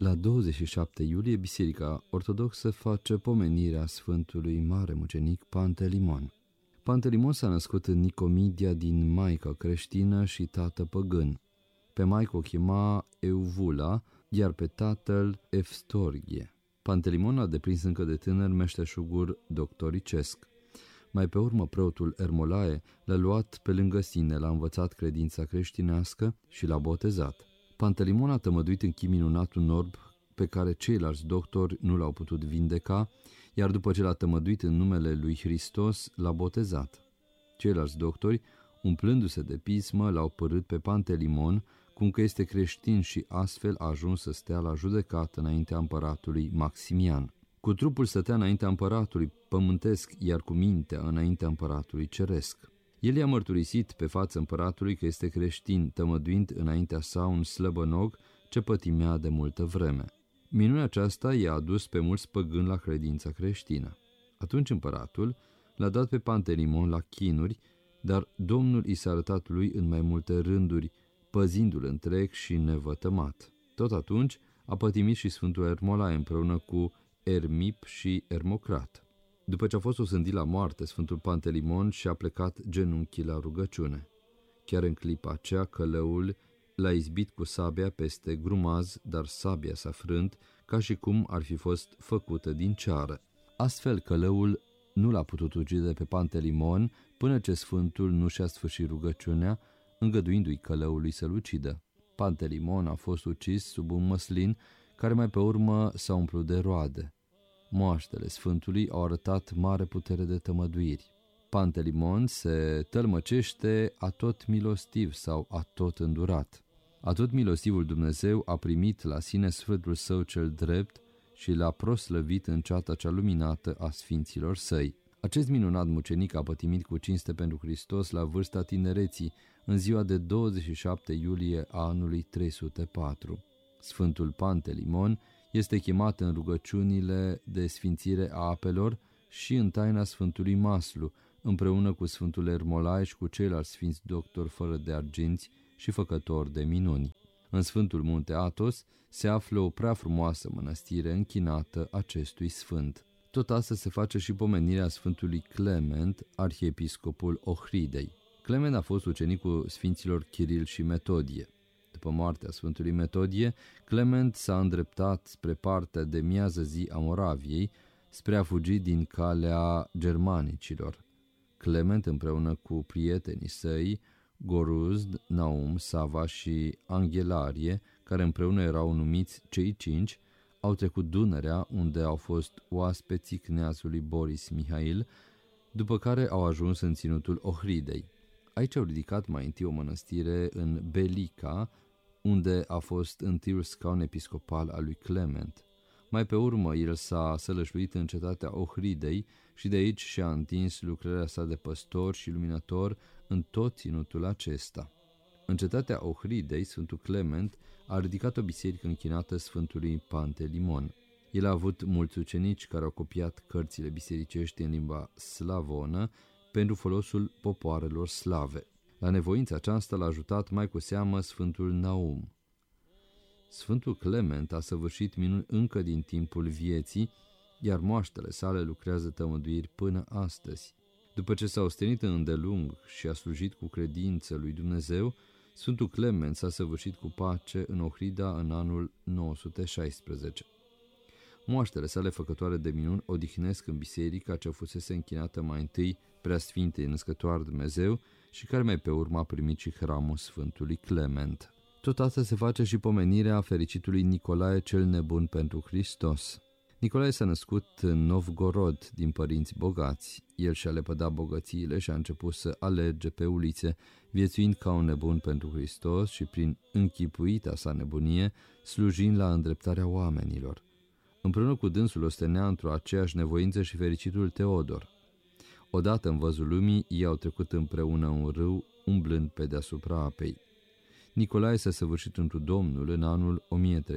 La 27 iulie, Biserica Ortodoxă face pomenirea Sfântului Mare Mucenic Pantelimon. Pantelimon s-a născut în Nicomedia din maică creștină și tată păgân. Pe maică o chema Euvula, iar pe tatăl Evstorghie. Pantelimon a deprins încă de tânăr meșteșugul doctoricesc. Mai pe urmă, preotul Ermolae l-a luat pe lângă sine, l-a învățat credința creștinească și l-a botezat. Pantelimon a tămăduit în chip minunat un orb pe care ceilalți doctori nu l-au putut vindeca, iar după ce l-a tămăduit în numele lui Hristos, l-a botezat. Ceilalți doctori, umplându-se de pismă, l-au părât pe Pantelimon, cum că este creștin, și astfel a ajuns să stea la judecată înaintea împăratului Maximian. Cu trupul stătea înaintea împăratului pământesc, iar cu mintea înaintea împăratului ceresc. El i-a mărturisit pe fața împăratului că este creștin, tămăduind înaintea sa un slăbănog ce pătimea de multă vreme. Minunea aceasta i-a adus pe mulți păgâni la credința creștină. Atunci împăratul l-a dat pe Pantelimon la chinuri, dar Domnul i s-a arătat lui în mai multe rânduri, păzindu-l întreg și nevătămat. Tot atunci a pătimit și Sfântul Ermolae împreună cu Ermip și Ermocrat. După ce a fost osândit la moarte, Sfântul Pantelimon și-a plecat genunchii la rugăciune. Chiar în clipa aceea, călăul l-a izbit cu sabia peste grumaz, dar sabia s-a frânt, ca și cum ar fi fost făcută din ceară. Astfel, călăul nu l-a putut ucide pe Pantelimon până ce Sfântul nu și-a sfârșit rugăciunea, îngăduindu-i călăului să-l ucidă. Pantelimon a fost ucis sub un măslin care mai pe urmă s-a umplut de roade. Moaștele Sfântului au arătat mare putere de tămăduiri. Pantelimon se tălmăcește atot milostiv sau atot îndurat. Atot milostivul Dumnezeu a primit la sine Sfântul Său cel drept și l-a proslăvit în ceata cea luminată a sfinților săi. Acest minunat mucenic a pătimit cu cinste pentru Hristos la vârsta tinereții, în ziua de 27 iulie a anului 304. Sfântul Pantelimon este chemat în rugăciunile de sfințire a apelor și în taina Sfântului Maslu, împreună cu Sfântul Ermolae și cu ceilalți sfinți doctori fără de arginți și făcători de minuni. În Sfântul Munte Athos se află o prea frumoasă mănăstire închinată acestui sfânt. Tot astăzi se face și pomenirea Sfântului Clement, arhiepiscopul Ohridei. Clement a fost ucenicul sfinților Chiril și Metodie. După moartea Sfântului Metodie, Clement s-a îndreptat spre partea de miază zi a Moraviei, spre a fugi din calea germanicilor. Clement, împreună cu prietenii săi, Goruzd, Naum, Sava și Anghelarie, care împreună erau numiți cei cinci, au trecut Dunărea, unde au fost oaspeții kneazului Boris Mihail, după care au ajuns în ținutul Ohridei. Aici au ridicat mai întâi o mănăstire în Belica, unde a fost întâiul scaun episcopal al lui Clement. Mai pe urmă, el s-a sălășluit în cetatea Ohridei și de aici și-a întins lucrarea sa de păstor și luminător în tot ținutul acesta. În cetatea Ohridei, Sfântul Clement a ridicat o biserică închinată Sfântului Pantelimon. El a avut mulți ucenici care au copiat cărțile bisericești în limba slavonă pentru folosul popoarelor slave. La nevoința aceasta l-a ajutat mai cu seamă Sfântul Naum. Sfântul Clement a săvârșit minuni încă din timpul vieții, iar moaștele sale lucrează tămăduiri până astăzi. După ce s-a ostenit îndelung și a slujit cu credință lui Dumnezeu, Sfântul Clement s-a săvârșit cu pace în Ohrida în anul 916. Moaștele sale făcătoare de minuni odihnesc în biserica ce fusese închinată mai întâi Preasfintei Născătoare Dumnezeu și care mai pe urmă a primit și hramul Sfântului Clement. Tot asta se face și pomenirea fericitului Nicolae cel nebun pentru Hristos. Nicolae s-a născut în Novgorod din părinți bogați. El și-a lepădat bogățiile și a început să alerge pe ulițe, viețuind ca un nebun pentru Hristos și prin închipuita sa nebunie, slujind la îndreptarea oamenilor. Împreună cu dânsul ostenea într-o aceeași nevoință și fericitul Teodor. Odată în văzul lumii, ei au trecut împreună un râu, umblând pe deasupra apei. Nicolae s-a săvârșit întru Domnul în anul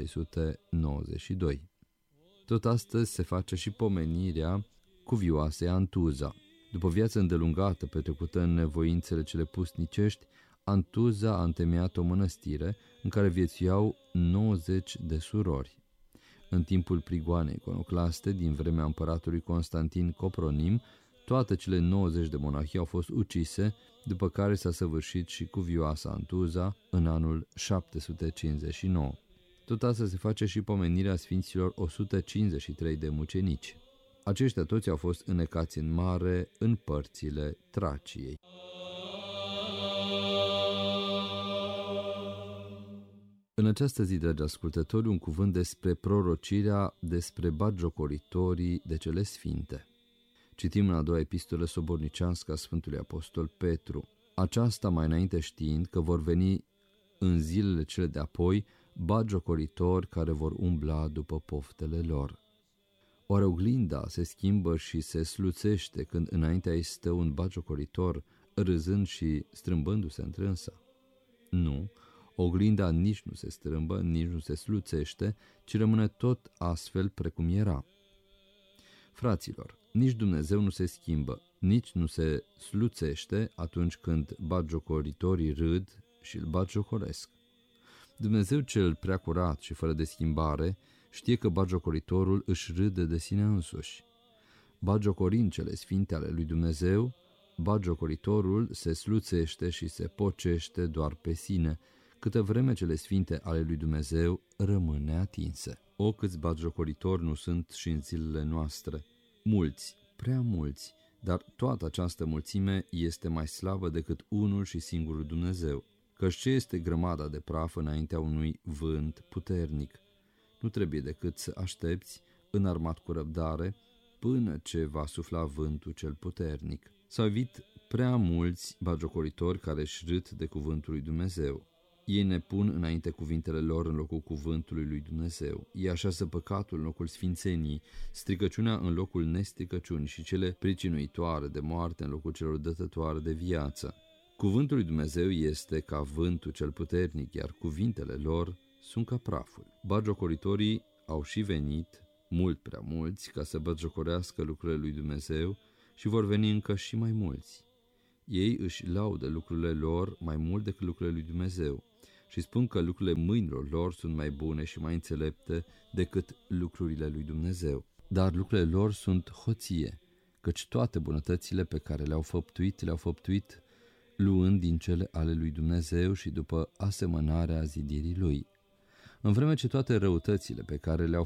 1392. Tot astăzi se face și pomenirea cuvioasei Antuza. După viață îndelungată petrecută în nevoințele cele pusnicești, Antuza a întemeiat o mănăstire în care viețuiau 90 de surori. În timpul prigoanei iconoclaste din vremea împăratului Constantin Copronim, toate cele 90 de monahii au fost ucise, după care s-a săvârșit și cuvioasa Antuza în anul 759. Tot asta se face și pomenirea sfinților 153 de mucenici. Aceștia toți au fost înecați în mare în părțile Traciei. În această zi, dragi ascultători, un cuvânt despre prorocirea despre batjocoritorii de cele sfinte. Citim în a doua epistolă sobornicească a Sfântului Apostol Petru. Aceasta mai înainte știind că vor veni în zilele cele de apoi batjocoritori care vor umbla după poftele lor. Oare oglinda se schimbă și se sluțește când înaintea ei stă un batjocoritor, râzând și strâmbându-se întrânsa? Nu, oglinda nici nu se strâmbă, nici nu se sluțește, ci rămâne tot astfel precum era. Fraților, nici Dumnezeu nu se schimbă, nici nu se sluțește atunci când batjocoritorii râd și îl batjocoresc. Dumnezeu cel prea curat și fără de schimbare știe că batjocoritorul își râde de sine însuși. Batjocorind cele sfinte ale lui Dumnezeu, batjocoritorul se sluțește și se pocește doar pe sine, câtă vreme cele sfinte ale lui Dumnezeu rămân neatinse. O, câți batjocoritori nu sunt și în zilele noastre! Mulți, prea mulți, dar toată această mulțime este mai slabă decât unul și singurul Dumnezeu. Căci ce este grămada de praf înaintea unui vânt puternic? Nu trebuie decât să aștepți, înarmat cu răbdare, până ce va sufla vântul cel puternic. S-au evit prea mulți batjocoritori care își râd de cuvântul lui Dumnezeu. Ei ne pun înainte cuvintele lor în locul cuvântului lui Dumnezeu. Ei așează păcatul în locul sfințenii, stricăciunea în locul nestricăciunii și cele pricinuitoare de moarte în locul celor dătătoare de viață. Cuvântul lui Dumnezeu este ca vântul cel puternic, iar cuvintele lor sunt ca praful. Batjocoritorii au și venit, mult prea mulți, ca să batjocorească lucrurile lui Dumnezeu și vor veni încă și mai mulți. Ei își laudă lucrurile lor mai mult decât lucrurile lui Dumnezeu și spun că lucrurile mâinilor lor sunt mai bune și mai înțelepte decât lucrurile lui Dumnezeu. Dar lucrurile lor sunt hoție, căci toate bunătățile pe care le-au făptuit luând din cele ale lui Dumnezeu și după asemănarea zidirii lui. În vreme ce toate răutățile pe care le-au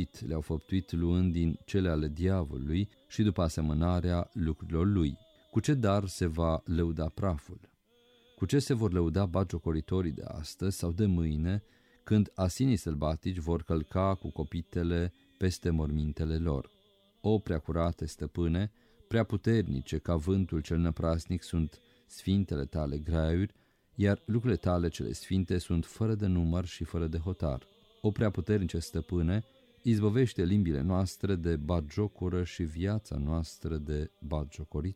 făptuit luând din cele ale diavolului și după asemănarea lucrurilor lui. Cu ce dar se va lăuda praful? Cu ce se vor lăuda batjocoritorii de astăzi sau de mâine, când asinii sălbatici vor călca cu copitele peste mormintele lor? O, preacurate stăpâne, prea puternice ca vântul cel năprasnic sunt sfintele tale graiuri, iar lucrurile tale cele sfinte sunt fără de număr și fără de hotar. O, prea puternice stăpâne, izbăvește limbile noastre de batjocură și viața noastră de batjocoritor.